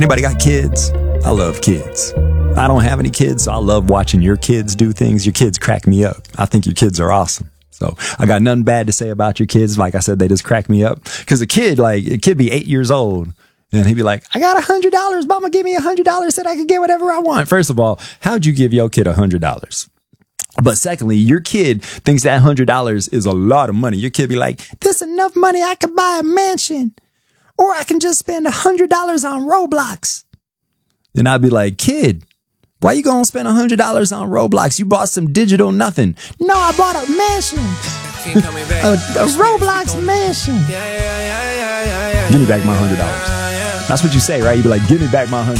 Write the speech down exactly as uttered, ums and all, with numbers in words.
Anybody got kids? I love kids. I don't have any kids, so I love watching your kids do things. Your kids crack me up. I think your kids are awesome. So I got nothing bad to say about your kids. Like I said, they just crack me up. Because a kid, like, a kid be eight years old. And he'd be like, I got a hundred dollars. Mama give me a hundred dollars, said I could get whatever I want. First of all, how'd you give your kid a hundred dollars? But secondly, your kid thinks that hundred dollars is a lot of money. Your kid be like, this enough money I could buy a mansion. Or I can just spend a hundred dollars on Roblox. And I'd be like, kid, why you gonna spend a hundred dollars on Roblox? You bought some digital nothing. No, I bought a mansion. a, a Roblox mansion. Give me back my hundred dollars. That's what you say, right? You be like, give me back my hundred.